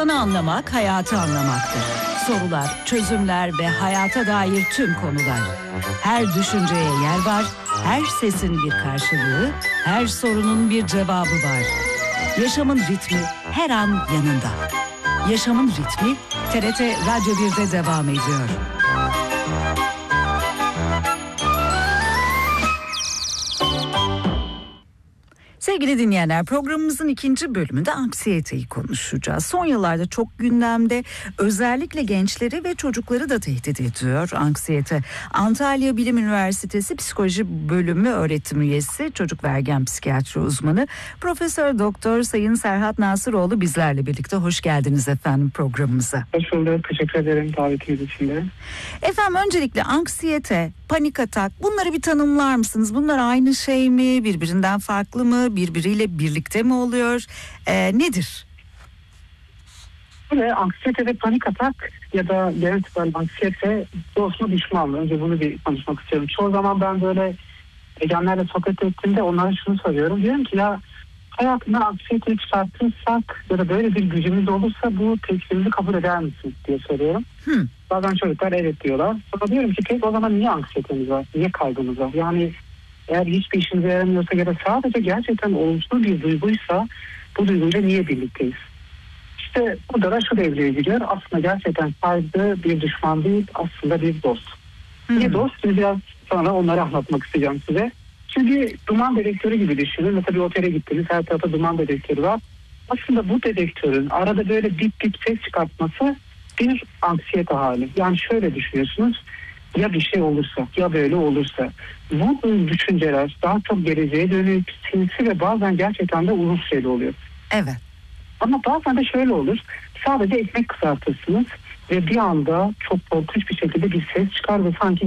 İnsanı anlamak, hayatı anlamaktır. Sorular, çözümler ve hayata dair tüm konular. Her düşünceye yer var, her sesin bir karşılığı, her sorunun bir cevabı var. Yaşamın ritmi her an yanında. Yaşamın ritmi TRT Radyo 1'de devam ediyor. Sevgili dinleyenler, programımızın ikinci bölümünde anksiyeteyi konuşacağız. Son yıllarda çok gündemde, özellikle gençleri ve çocukları da tehdit ediyor anksiyete. Antalya Bilim Üniversitesi Psikoloji Bölümü öğretim üyesi, çocuk ve ergen psikiyatri uzmanı Profesör Doktor Sayın Serhat Nasıroğlu bizlerle birlikte. Hoş geldiniz efendim programımıza. Hoş bulduk. Teşekkür ederim davetiniz için de. Efendim, öncelikle anksiyete, panik atak, bunları bir tanımlar mısınız? Bunlar aynı şey mi? Birbirinden farklı mı? Birbiriyle birlikte mi oluyor? Nedir? Anksiyete ve panik atak ya da genel itibariyle anksiyete dostuna düşman. Önce bunu bir konuşmak istiyorum. Çoğu zaman ben böyle egenlerle sohbet ettiğimde onlara şunu soruyorum. Diyorum ki ya hayatından anksiyeteyi çıkartırsak ya da böyle bir gücümüz olursa bu teklifimizi kabul eder misin diye soruyorum. Bazen çocuklar evet diyorlar. Sonra diyorum ki peki o zaman niye anksiyetemiz var? Niye kaygımız var? Yani eğer hiçbir işimize yaramıyorsa ya da sadece gerçekten olumsuz bir duyguysa bu duyguyla niye birlikteyiz? İşte burada da şu devreye giriyor. Aslında gerçekten kaygı bir düşman değil, aslında bir dost. Niye dost? Şimdi biraz sonra onları anlatmak isteyeceğim size. Şimdi duman dedektörü gibi düşünün. Mesela bir otele gittiniz, her tarafta duman dedektörü var. Aslında bu dedektörün arada böyle dip dip ses çıkartması bir anksiyete hali. Yani şöyle düşünüyorsunuz. Ya bir şey olursa, ya böyle olursa. Bu düşünceler daha çok geleceğe dönük, sinsi ve bazen gerçekten de uzun süreli oluyor. Evet. Ama bazen de şöyle olur. Sadece ekmek kızartırsınız ve bir anda çok korkunç bir şekilde bir ses çıkar ve sanki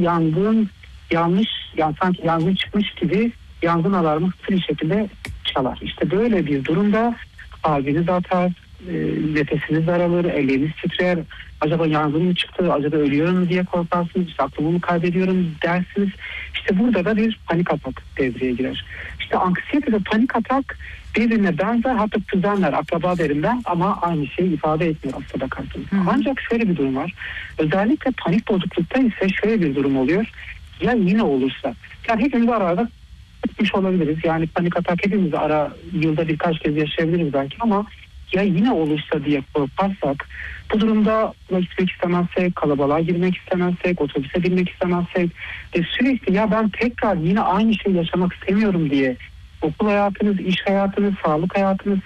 sanki yangın çıkmış gibi yangın alarmı hızlı bir şekilde çalar. İşte böyle bir durumda kalbiniz atar, nefesiniz daralır, elleriniz titrer. Acaba yangın mı çıktı, acaba ölüyorum mu diye korkarsınız, işte aklımı mı kaybediyorum dersiniz. İşte burada da bir panik atak devreye girer. İşte anksiyete ve panik atak birbirine benzer, hatta kuzenler, akraba derim ben, ama aynı şeyi ifade etmiyor aslında bakarsanız. Ancak şöyle bir durum var. Özellikle panik bozuklukta ise şöyle bir durum oluyor. Ya yine olursa, yani hepimiz arada gitmiş olabiliriz. Yani panik atak hepimiz yılda birkaç kez yaşayabiliriz belki, ama ya yine olursa diye korkarsak, bu durumda gitmek istemezsek, kalabalığa girmek istemezsek, otobüse binmek istemezsek sürekli ya ben tekrar yine aynı şeyi yaşamak istemiyorum diye okul hayatınız, iş hayatınız, sağlık hayatınız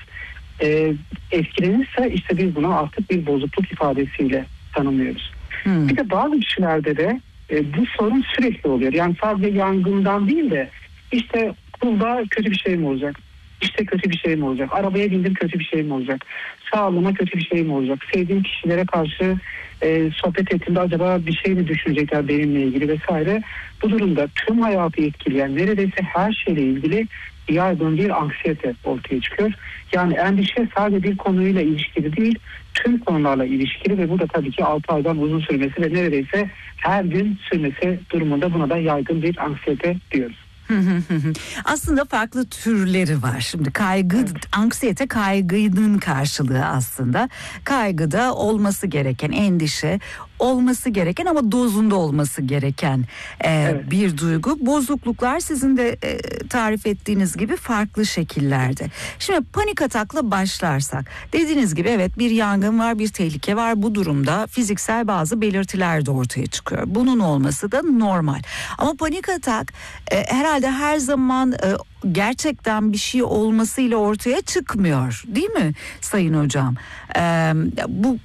etkilenirse işte biz buna artık bir bozukluk ifadesiyle tanımlıyoruz. Bir de bazı kişilerde de bu sorun sürekli oluyor. Yani sadece yangından değil de işte okulda kötü bir şey mi olacak? İşte kötü bir şey mi olacak? Arabaya bindim, kötü bir şey mi olacak? Sağlığıma kötü bir şey mi olacak? Sevdiğim kişilere karşı sohbet ettiğimde acaba bir şey mi düşünecekler benimle ilgili vesaire. Bu durumda tüm hayatı etkileyen neredeyse her şeyle ilgili yaygın bir anksiyete ortaya çıkıyor. Yani endişe sadece bir konuyla ilişkili değil, tüm konularla ilişkili ve bu da tabii ki 6 aydan uzun sürmesi ve neredeyse her gün sürmesi durumunda buna da yaygın bir anksiyete diyoruz. Aslında farklı türleri var. Şimdi kaygı, evet. Anksiyete kaygının karşılığı aslında. Kaygıda olması gereken, endişe olması gereken ama dozunda olması gereken evet. Bir duygu. Bozukluklar sizin de tarif ettiğiniz gibi farklı şekillerde. Şimdi panik atakla başlarsak, dediğiniz gibi evet, bir yangın var, bir tehlike var. Bu durumda fiziksel bazı belirtiler de ortaya çıkıyor. Bunun olması da normal. Ama panik atak herhalde her zaman gerçekten bir şey olmasıyla ortaya çıkmıyor, değil mi Sayın Hocam? Bu